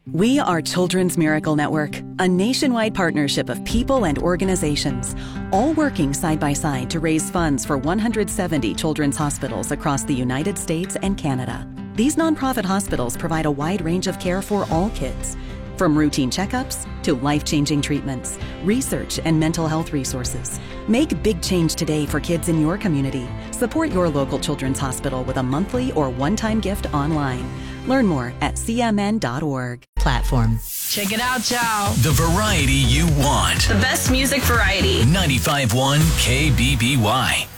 We are Children's Miracle Network, a nationwide partnership of people and organizations, all working side by side to raise funds for 170 children's hospitals across the United States and Canada. These nonprofit hospitals provide a wide range of care for all kids, from routine checkups to life-changing treatments, research, and mental health resources. Make big change today for kids in your community. Support your local children's hospital with a monthly or one-time gift online. Learn more at cmn.org. Platform. Check it out, y'all. The variety you want. The best music variety. 95.1 KBBY.